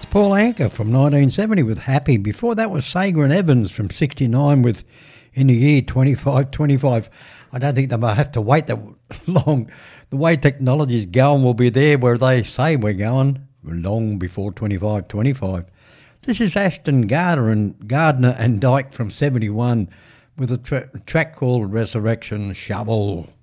That's Paul Anka from 1970 with Happy. Before that was Sager and Evans from 69 with In the Year 2525. I don't think they might have to wait that long. The way technology's going, will be there where they say we're going long before 2525. This is Ashton Gardner and Dyke from 71 with a track called Resurrection Shovel.